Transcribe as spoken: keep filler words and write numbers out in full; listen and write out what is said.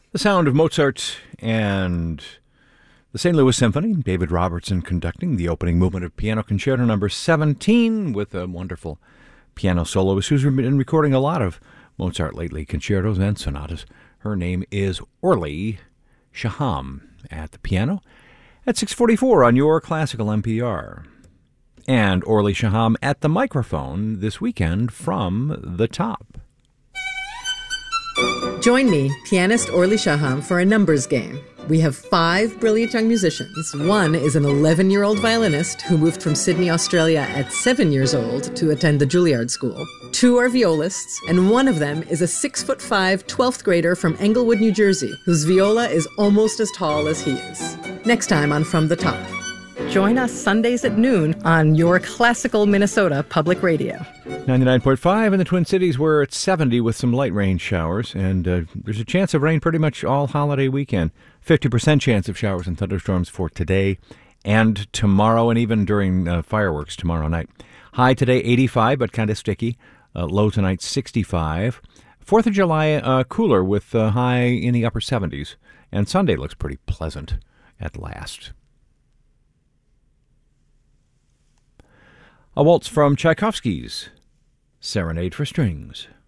The sound of Mozart and the Saint Louis Symphony, David Robertson conducting the opening movement of Piano Concerto number seventeen with a wonderful piano soloist who's been recording a lot of Mozart lately, concertos and sonatas. Her name is Orly Shaham at the piano at six forty-four on your Classical N P R. And Orly Shaham at the microphone this weekend from the top. Join me, pianist Orly Shaham, for a numbers game. We have five brilliant young musicians. One is an eleven-year-old violinist who moved from Sydney, Australia at seven years old to attend the Juilliard School. Two are violists, and one of them is a six-foot-five twelfth grader from Englewood, New Jersey, whose viola is almost as tall as he is. Next time on From the Top. Join us Sundays at noon on your Classical Minnesota Public Radio. ninety-nine point five in the Twin Cities. We're at seventy with some light rain showers, and uh, there's a chance of rain pretty much all holiday weekend. fifty percent chance of showers and thunderstorms for today and tomorrow, and even during uh, fireworks tomorrow night. High today, eighty-five, but kind of sticky. Uh, low tonight, sixty-five. fourth of July, uh, cooler with uh, high in the upper seventies. And Sunday looks pretty pleasant at last. A waltz from Tchaikovsky's Serenade for Strings.